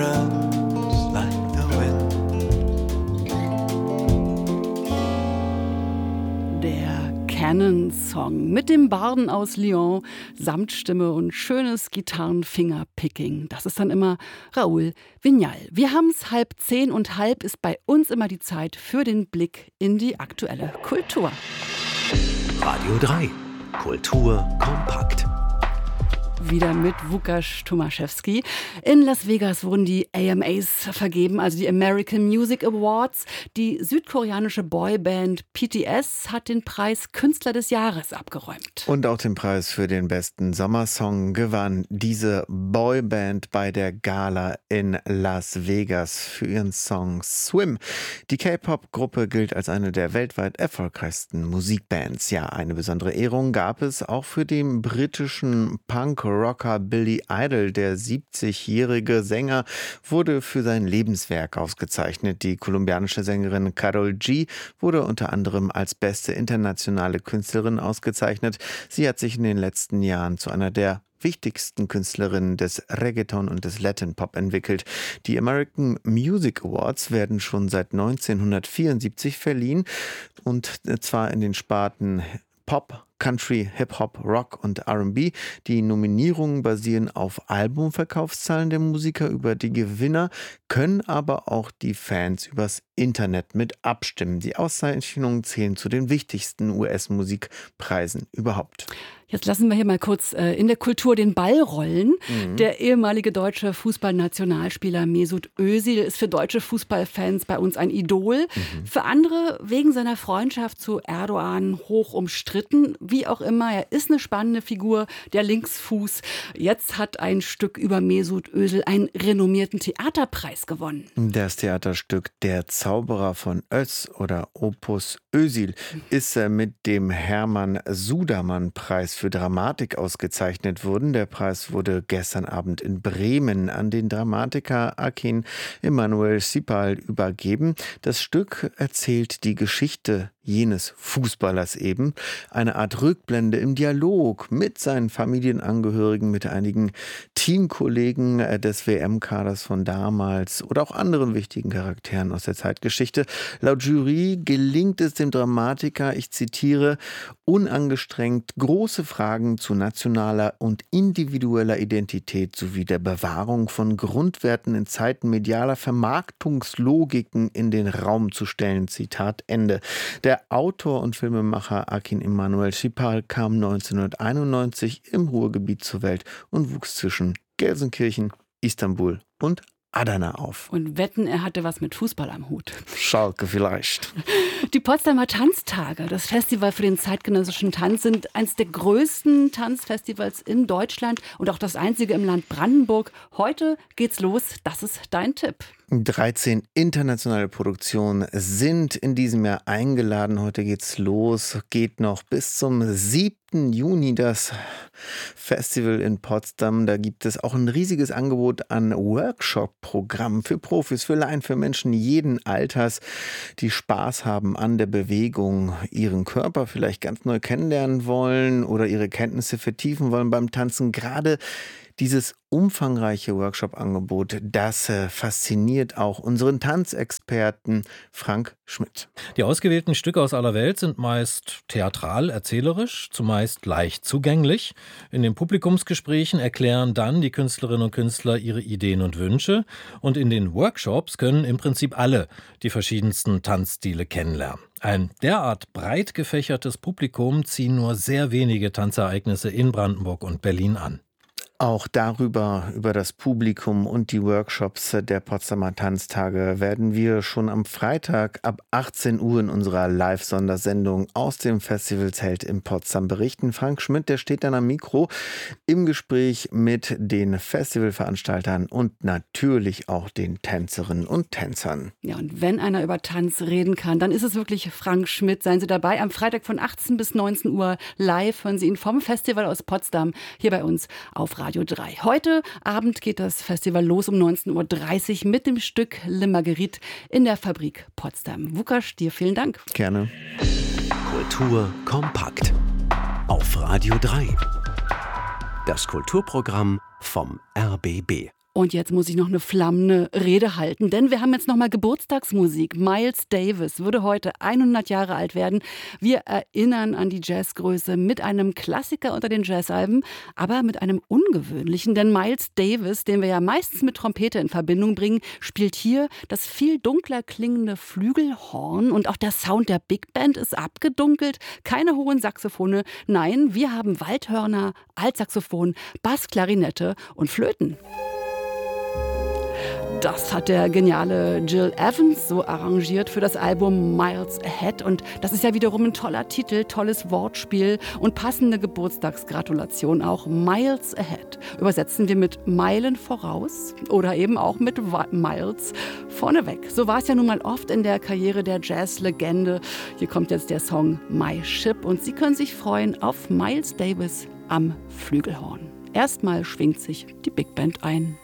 Canon-Song mit dem Barden aus Lyon, Samtstimme und schönes Gitarrenfingerpicking. Das ist dann immer Raoul Vignal. Wir haben es 9:30 und halb ist bei uns immer die Zeit für den Blick in die aktuelle Kultur. Radio 3. Kultur kompakt. Wieder mit Łukasz Tomaszewski. In Las Vegas wurden die AMAs vergeben, also die American Music Awards. Die südkoreanische Boyband BTS hat den Preis Künstler des Jahres abgeräumt. Und auch den Preis für den besten Sommersong gewann diese Boyband bei der Gala in Las Vegas für ihren Song Swim. Die K-Pop-Gruppe gilt als eine der weltweit erfolgreichsten Musikbands. Ja, eine besondere Ehrung gab es auch für den britischen Punk-Rocker Billy Idol. Der 70-jährige Sänger wurde für sein Lebenswerk ausgezeichnet. Die kolumbianische Sängerin Karol G wurde unter anderem als beste internationale Künstlerin ausgezeichnet. Sie hat sich in den letzten Jahren zu einer der wichtigsten Künstlerinnen des Reggaeton und des Latin Pop entwickelt. Die American Music Awards werden schon seit 1974 verliehen, und zwar in den Sparten Pop, Country, Hip-Hop, Rock und R&B. Die Nominierungen basieren auf Albumverkaufszahlen der Musiker. Über die Gewinner können aber auch die Fans übers Internet mit abstimmen. Die Auszeichnungen zählen zu den wichtigsten US-Musikpreisen überhaupt. Jetzt lassen wir hier mal kurz in der Kultur den Ball rollen. Der ehemalige deutsche Fußballnationalspieler Mesut Özil ist für deutsche Fußballfans bei uns ein Idol. Für andere wegen seiner Freundschaft zu Erdogan hoch umstritten. Wie auch immer, er ist eine spannende Figur, der Linksfuß. Jetzt hat ein Stück über Mesut Özil einen renommierten Theaterpreis gewonnen. Das Theaterstück Der Zauberer von Öz oder Opus Özil ist mit dem Hermann Sudermann-Preis für Dramatik ausgezeichnet worden. Der Preis wurde gestern Abend in Bremen an den Dramatiker Akin Emanuel Sipal übergeben. Das Stück erzählt die Geschichte jenes Fußballers eben. Eine Art Rückblende im Dialog mit seinen Familienangehörigen, mit einigen Teamkollegen des WM-Kaders von damals oder auch anderen wichtigen Charakteren aus der Zeitgeschichte. Laut Jury gelingt es dem Dramatiker, ich zitiere, unangestrengt große Fragen zu nationaler und individueller Identität sowie der Bewahrung von Grundwerten in Zeiten medialer Vermarktungslogiken in den Raum zu stellen. Zitat Ende. Der Autor und Filmemacher Akin Emanuel Sipal kam 1991 im Ruhrgebiet zur Welt und wuchs zwischen Gelsenkirchen, Istanbul und Adana auf. Und wetten, er hatte was mit Fußball am Hut. Schalke vielleicht. Die Potsdamer Tanztage, das Festival für den zeitgenössischen Tanz, sind eines der größten Tanzfestivals in Deutschland und auch das einzige im Land Brandenburg. Heute geht's los. Das ist dein Tipp. 13 internationale Produktionen sind in diesem Jahr eingeladen. Heute geht's los, geht noch bis zum 7. Juni das Festival in Potsdam. Da gibt es auch ein riesiges Angebot an Workshop-Programmen für Profis, für Laien, für Menschen jeden Alters, die Spaß haben an der Bewegung, ihren Körper vielleicht ganz neu kennenlernen wollen oder ihre Kenntnisse vertiefen wollen beim Tanzen. Gerade dieses umfangreiche Workshop-Angebot, das fasziniert auch unseren Tanzexperten Frank Schmidt. Die ausgewählten Stücke aus aller Welt sind meist theatral, erzählerisch, zumeist leicht zugänglich. In den Publikumsgesprächen erklären dann die Künstlerinnen und Künstler ihre Ideen und Wünsche. Und in den Workshops können im Prinzip alle die verschiedensten Tanzstile kennenlernen. Ein derart breit gefächertes Publikum ziehen nur sehr wenige Tanzereignisse in Brandenburg und Berlin an. Auch über das Publikum und die Workshops der Potsdamer Tanztage werden wir schon am Freitag ab 18 Uhr in unserer Live-Sondersendung aus dem Festivalzelt in Potsdam berichten. Frank Schmidt, der steht dann am Mikro im Gespräch mit den Festivalveranstaltern und natürlich auch den Tänzerinnen und Tänzern. Ja, und wenn einer über Tanz reden kann, dann ist es wirklich Frank Schmidt. Seien Sie dabei am Freitag von 18 bis 19 Uhr live. Hören Sie ihn vom Festival aus Potsdam hier bei uns auf Radio 3. Heute Abend geht das Festival los um 19.30 Uhr mit dem Stück Le Marguerite in der Fabrik Potsdam. Łukasz, dir vielen Dank. Gerne. Kultur kompakt. Auf Radio 3. Das Kulturprogramm vom RBB. Und jetzt muss ich noch eine flammende Rede halten, denn wir haben jetzt noch mal Geburtstagsmusik. Miles Davis würde heute 100 Jahre alt werden. Wir erinnern an die Jazzgröße mit einem Klassiker unter den Jazzalben, aber mit einem ungewöhnlichen, denn Miles Davis, den wir ja meistens mit Trompete in Verbindung bringen, spielt hier das viel dunkler klingende Flügelhorn und auch der Sound der Big Band ist abgedunkelt. Keine hohen Saxophone, nein, wir haben Waldhörner, Altsaxophon, Bass, Klarinette und Flöten. Das hat der geniale Gil Evans so arrangiert für das Album Miles Ahead. Und das ist ja wiederum ein toller Titel, tolles Wortspiel und passende Geburtstagsgratulation auch. Miles Ahead übersetzen wir mit Meilen voraus oder eben auch mit Miles vorneweg. So war es ja nun mal oft in der Karriere der Jazz-Legende. Hier kommt jetzt der Song My Ship und Sie können sich freuen auf Miles Davis am Flügelhorn. Erstmal schwingt sich die Big Band ein.